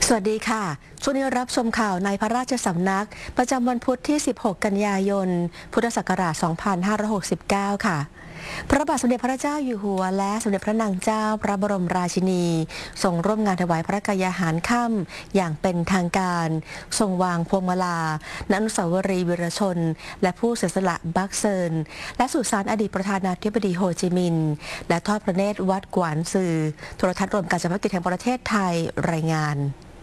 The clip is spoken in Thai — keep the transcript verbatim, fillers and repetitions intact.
สวัสดีค่ะช่วงนี้รับชมข่าวในพระราชสำนักประจำวันพุธที่ สิบหก กันยายน พุทธศักราช สองพันห้าร้อยหกสิบเก้า ค่ะ พระบาทสมเด็จพระเจ้าอยู่หัวและสมเด็จพระนางเจ้าพระบรมราชินีทรงร่วมงานถวายพระกายาหารค่ำอย่างเป็นทางการทรงวางพวงมาลาณอนุสาวรีย์วีรชนและผู้เสียสละบักเซินและสุสานอดีตประธานาธิบดีโฮจิมินห์และทอดพระเนตรวัดกวานซือโทรทัศน์รวมการเฉพาะกิจแห่งประเทศไทยรายงาน